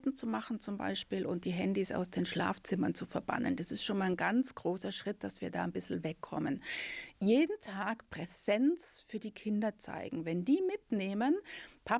zu machen zum Beispiel und die Handys aus den Schlafzimmern zu verbannen. Das ist schon mal ein ganz großer Schritt, dass wir da ein bisschen wegkommen. Jeden Tag Präsenz für die Kinder zeigen. Wenn die mitnehmen, Papa